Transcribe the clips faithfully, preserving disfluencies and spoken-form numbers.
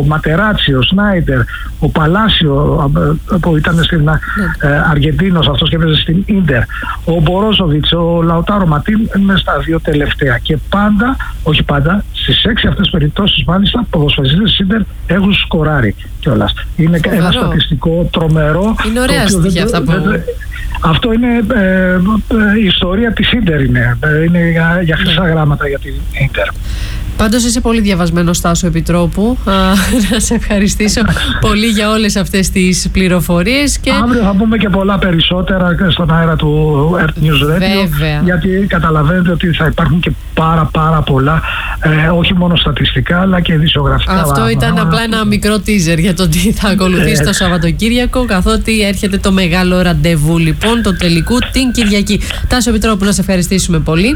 Ματεράτσιο, ο Σνάιντερ, ο Παλάσιο που ήταν στην ναι. ε, Αργεντίνος, αυτός και έπαιζε στην Ίντερ, ο Μπορόζοβιτς, ο Λαουτάρο Ματίν είναι στα δύο τελευταία. Και πάντα, όχι πάντα, στις έξι αυτές περιπτώσεις μάλιστα, ποδοσφαιριστές της Ίντερ έχουν σκοράρει κιόλας. Είναι Φοβερό. Ένα στατιστικό τρομερό. Είναι ωραία στοιχεία αυτά που... Δεν, αυτό είναι ε, ε, η ιστορία της Ίντερ, είναι, είναι για, για χρυσά ναι. γράμματα για την Ίντερ. Πάντως είσαι πολύ διαβασμένος, Τάσο Επιτρόπου. Να σε ευχαριστήσω πολύ για όλες αυτές τις πληροφορίες. Και... αύριο θα πούμε και πολλά περισσότερα στον αέρα του Earth News Radio. Βέβαια. Γιατί καταλαβαίνετε ότι θα υπάρχουν και πάρα πάρα πολλά, ε, όχι μόνο στατιστικά αλλά και ειδησιογραφικά. Αυτό βάμα. ήταν απλά ένα μικρό teaser για το τι θα ακολουθήσει ε, το Σαββατοκύριακο, καθότι έρχεται το μεγάλο ραντεβού λοιπόν του τελικού την Κυριακή. Τάσο Επιτρόπου, να σε ευχαριστήσουμε πολύ.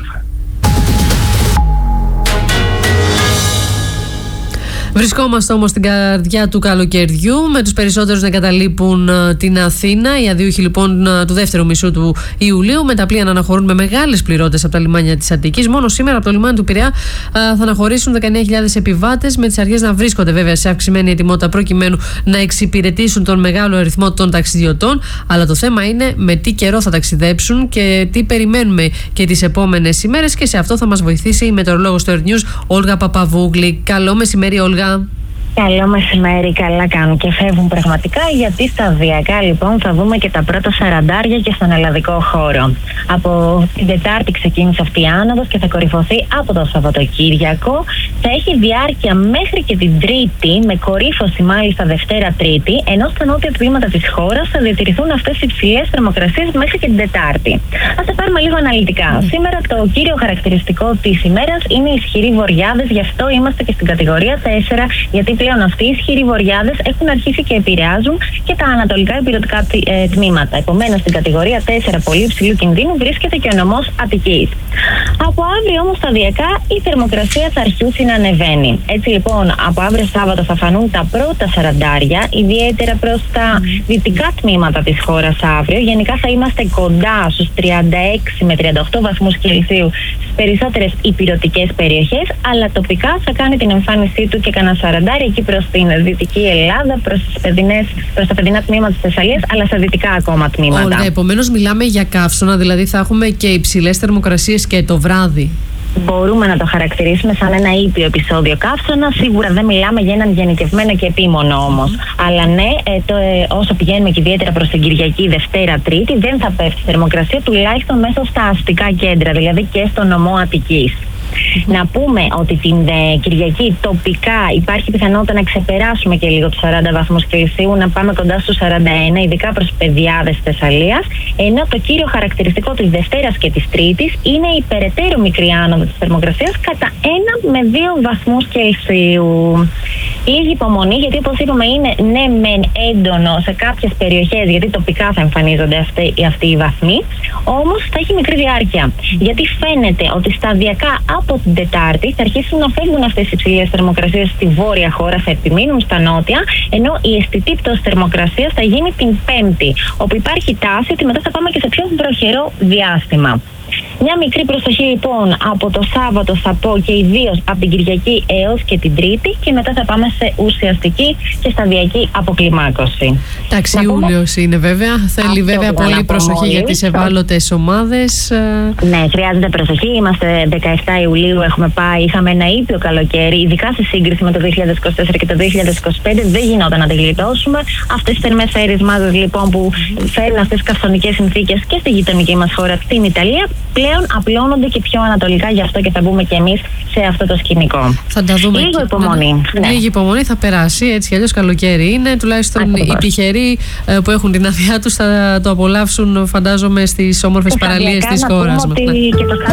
Βρισκόμαστε όμως στην καρδιά του καλοκαιριού, με τους περισσότερους να εγκαταλείπουν την Αθήνα. Οι αδιούχοι λοιπόν του δεύτερου μισού του Ιουλίου, με τα πλοία να αναχωρούν με μεγάλες πληρότητες από τα λιμάνια της Αττικής. Μόνο σήμερα από το λιμάνι του Πειραιά θα αναχωρήσουν δεκαεννέα χιλιάδες επιβάτες, με τις αρχές να βρίσκονται βέβαια σε αυξημένη ετοιμότητα προκειμένου να εξυπηρετήσουν τον μεγάλο αριθμό των ταξιδιωτών. Αλλά το θέμα είναι με τι καιρό θα ταξιδέψουν και τι περιμένουμε και τις επόμενες ημέρες. Και σε αυτό θα μας βοηθήσει η μετεωρολόγος του Earth News, Όλγα Παπαβούγλη. Καλό μεσημέρι, Όλγα. Καλό μεσημέρι, καλά κάνουν και φεύγουν πραγματικά, γιατί σταδιακά λοιπόν θα δούμε και τα πρώτα σαραντάρια και στον ελλαδικό χώρο. Από την Τετάρτη ξεκίνησε αυτή η άνοδος και θα κορυφωθεί από το Σαββατοκύριακο. Θα έχει διάρκεια μέχρι και την Τρίτη, με κορύφωση μάλιστα Δευτέρα Τρίτη, ενώ στα νότια τμήματα της χώρας θα διατηρηθούν αυτές οι υψηλές θερμοκρασίες μέχρι και την Τετάρτη. Ας τα πάρουμε λίγο αναλυτικά. Mm. Σήμερα το κύριο χαρακτηριστικό της ημέρας είναι οι ισχυροί βοριάδες, γι' αυτό είμαστε και στην κατηγορία τέσσερα, γιατί πλέον αυτοί οι ισχυροί βοριάδες έχουν αρχίσει και επηρεάζουν και τα ανατολικά υπηρετικά ε, τμήματα. Επομένως, στην κατηγορία τέσσερα πολύ υψηλού κινδύνου βρίσκεται και ο νομός Αττικής. Από αύριο όμως σταδιακά η θερμοκρασία θα αρχίσει να ανεβαίνει. Έτσι λοιπόν, από αύριο Σάββατο θα φανούν τα πρώτα σαραντάρια, ιδιαίτερα προς τα δυτικά τμήματα της χώρας αύριο. Γενικά θα είμαστε κοντά στους τριάντα έξι με τριάντα οκτώ βαθμούς Κελσίου στις περισσότερες υπηρετικές περιοχές, αλλά τοπικά θα κάνει την εμφάνισή του και κανένα σαραντάρι εκεί προς την Δυτική Ελλάδα, προς, τις παιδινές, προς τα παιδινά τμήματα της Θεσσαλίας, αλλά στα δυτικά ακόμα τμήματα. Όλα, επομένως μιλάμε για καύσωνα, δηλαδή θα έχουμε και υψηλές θερμοκρασίες και το βράδυ. Μπορούμε να το χαρακτηρίσουμε σαν ένα ήπιο επεισόδιο καύσωνα. Σίγουρα δεν μιλάμε για έναν γενικευμένο και επίμονο όμως. Mm. Αλλά ναι, ε, το, ε, όσο πηγαίνουμε και ιδιαίτερα προς την Κυριακή, Δευτέρα, Τρίτη, δεν θα πέφτει η θερμοκρασία, τουλάχιστον μέσα στα αστικά κέντρα, δηλαδή και στο νομό Αττικής. Mm-hmm. Να πούμε ότι την ε, Κυριακή τοπικά υπάρχει πιθανότητα να ξεπεράσουμε και λίγο τους σαράντα βαθμούς Κελσίου, να πάμε κοντά στους σαράντα ένα, ειδικά προς παιδιάδες της Θεσσαλίας. Ενώ το κύριο χαρακτηριστικό της Δευτέρας και της Τρίτης είναι η περαιτέρω μικρή άνοδο της θερμοκρασίας κατά ένα με δύο βαθμούς Κελσίου. Λίγη υπομονή, γιατί όπως είπαμε είναι ναι μεν έντονο σε κάποιες περιοχές, γιατί τοπικά θα εμφανίζονται αυτοί, αυτοί οι βαθμοί, όμως θα έχει μικρή διάρκεια. Γιατί φαίνεται ότι σταδιακά από την Τετάρτη θα αρχίσουν να φεύγουν αυτές οι υψηλές θερμοκρασίες στη βόρεια χώρα, θα επιμείνουν στα νότια, ενώ η αισθητή πτώση θερμοκρασίας θα γίνει την Πέμπτη, όπου υπάρχει τάση ότι μετά θα πάμε και σε πιο βροχερό διάστημα. Μια μικρή προσοχή λοιπόν από το Σάββατο θα πω, και ιδίως από την Κυριακή έως και την Τρίτη, και μετά θα πάμε σε ουσιαστική και σταδιακή αποκλιμάκωση. Εντάξει, Ιούλιος είναι βέβαια. Θέλει αυτό βέβαια πολύ προσοχή μόλις για τις ευάλωτες ομάδες. Ναι, χρειάζεται προσοχή. Είμαστε δεκαεφτά Ιουλίου, έχουμε πάει, είχαμε ένα ήπιο καλοκαίρι, ειδικά σε σύγκριση με το δύο χιλιάδες είκοσι τέσσερα και το δύο χιλιάδες είκοσι πέντε. Δεν γινόταν να τη γλιτώσουμε. Αυτές τις θερμές αέριες μάζες λοιπόν που φέρνουν αυτές τις καυσονικές συνθήκες και στη γειτονική μας χώρα, στην Ιταλία, πλέον απλώνονται και πιο ανατολικά, γι' αυτό και θα μπούμε και εμείς σε αυτό το σκηνικό. Θα τα δούμε. Λίγο υπομονή. Ναι. Ναι. Λίγη υπομονή, θα περάσει. Έτσι κι αλλιώς καλοκαίρι είναι. Τουλάχιστον ακριβώς. Οι τυχεροί που έχουν την άδειά τους θα το απολαύσουν, φαντάζομαι, στις όμορφες παραλίες της χώρας μας. Ναι.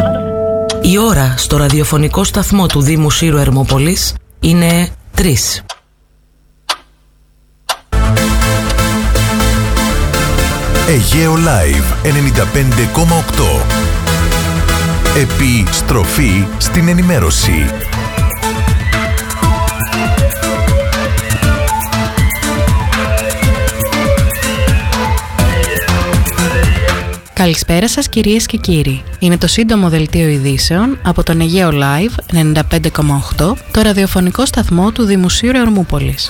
Η ώρα στο ραδιοφωνικό σταθμό του Δήμου Σύρου Ερμόπολης είναι τρεις. Αιγαίο Live ενενήντα πέντε κόμμα οκτώ. Επιστροφή στην ενημέρωση. Καλησπέρα σας κυρίες και κύριοι. Είναι το σύντομο δελτίο ειδήσεων από τον Αιγαίο Live ενενήντα πέντε κόμμα οκτώ, το ραδιοφωνικό σταθμό του Δημοσίου Ερμούπολης.